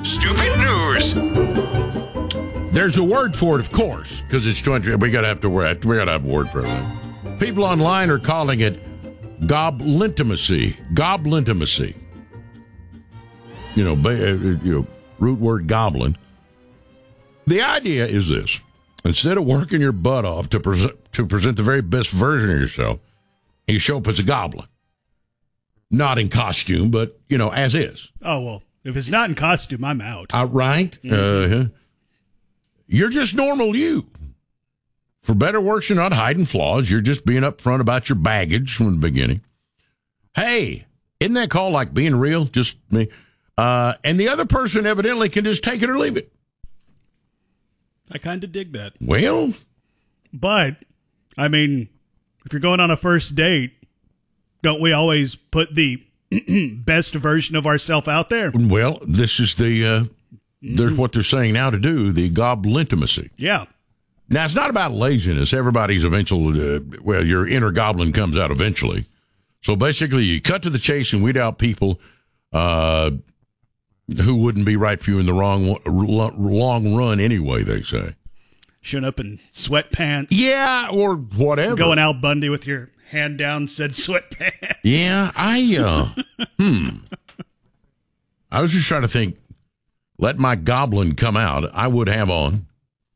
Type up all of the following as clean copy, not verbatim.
Stupid news. There's a word for it, of course, because it's 20. We gotta have a word for everything. People online are calling it goblintimacy. Goblintimacy. Root word goblin. The idea is this: instead of working your butt off to present the very best version of yourself, you show up as a goblin. Not in costume, but, as is. Oh, well, if it's not in costume, I'm out. Right? Mm-hmm. You're just normal you. For better or worse, you're not hiding flaws. You're just being upfront about your baggage from the beginning. Hey, isn't that called like being real? Just me. And the other person evidently can just take it or leave it. I kind of dig that. Well. But, if you're going on a first date, don't we always put the best version of ourselves out there? Well, this is what they're saying now to do, the goblintimacy. Yeah. Now, it's not about laziness. Everybody's eventual, your inner goblin comes out eventually. So basically, you cut to the chase and weed out people who wouldn't be right for you in the long run anyway, they say. Showing up in sweatpants. Yeah, or whatever. Going Al Bundy with your hand down said sweatpants. Yeah, I was just trying to think, let my goblin come out. I would have on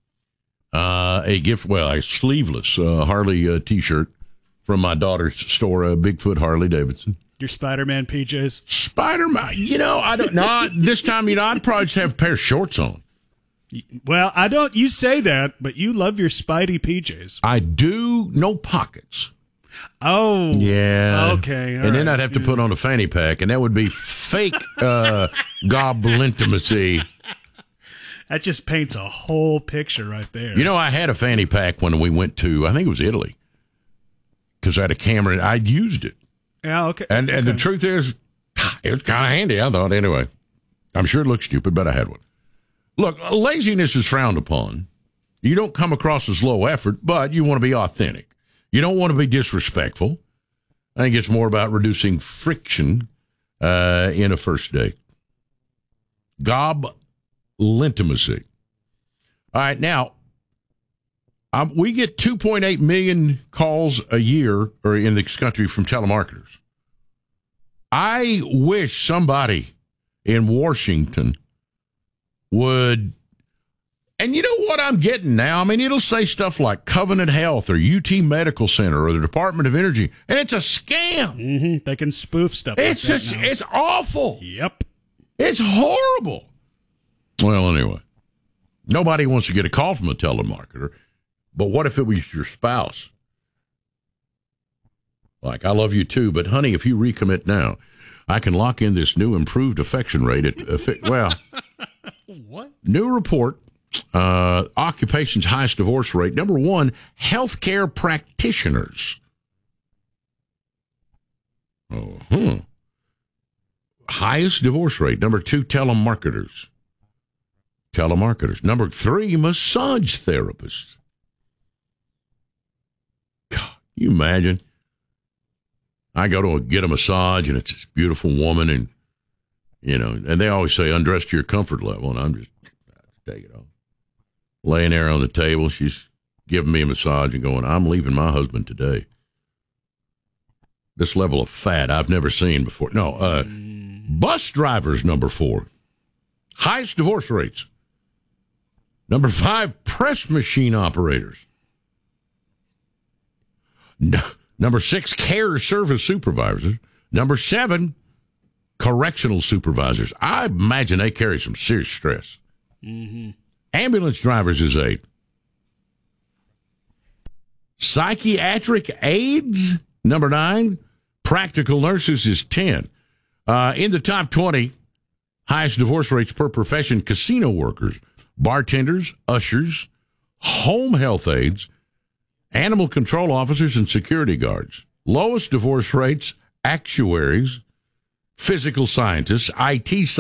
a sleeveless Harley T-shirt from my daughter's store, Bigfoot Harley Davidson. Your Spider-Man PJs? Spider-Man, I don't know. This time, I'd probably just have a pair of shorts on. Well, you say that, but you love your Spidey PJs. I do, no pockets. Oh. Yeah. Okay. And then I'd have to put on a fanny pack, and that would be fake goblintimacy. That just paints a whole picture right there. I had a fanny pack when we went to, I think it was Italy, because I had a camera, and I'd used it. Yeah, okay. And the truth is, it was kind of handy, I thought. Anyway, I'm sure it looked stupid, but I had one. Look, laziness is frowned upon. You don't come across as low effort, but you want to be authentic. You don't want to be disrespectful. I think it's more about reducing friction in a first date. Goblintimacy. All right, now, we get 2.8 million calls a year or in this country from telemarketers. I wish somebody in Washington would, and you know what I'm getting now? It'll say stuff like Covenant Health or UT Medical Center or the Department of Energy, and it's a scam. Mm-hmm. They can spoof stuff like that now. It's awful. Yep. It's horrible. Well, anyway, nobody wants to get a call from a telemarketer. But what if it was your spouse? Like, I love you too, but honey, if you recommit now, I can lock in this new improved affection rate at, What? New report, occupation's highest divorce rate. Number one, healthcare practitioners. Highest divorce rate. Number two, telemarketers. Number three, massage therapists. You imagine? I go to get a massage, and it's this beautiful woman, and and they always say undress to your comfort level, and I'm just take it off. Laying there on the table, she's giving me a massage and going, I'm leaving my husband today. This level of fat I've never seen before. No, bus drivers, number four. Highest divorce rates. Number five, press machine operators. Number six, care service supervisors. Number seven, correctional supervisors. I imagine they carry some serious stress. Mm-hmm. Ambulance drivers is 8. Psychiatric aides, number 9. Practical nurses is 10. In the top 20, highest divorce rates per profession, casino workers, bartenders, ushers, home health aides, animal control officers, and security guards. Lowest divorce rates, actuaries, physical scientists, IT